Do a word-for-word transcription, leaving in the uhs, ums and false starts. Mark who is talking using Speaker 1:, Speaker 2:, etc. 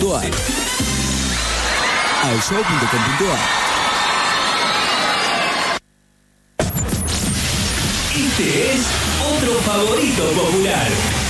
Speaker 1: punto a r. al show punto com punto a r.
Speaker 2: Este es otro favorito popular.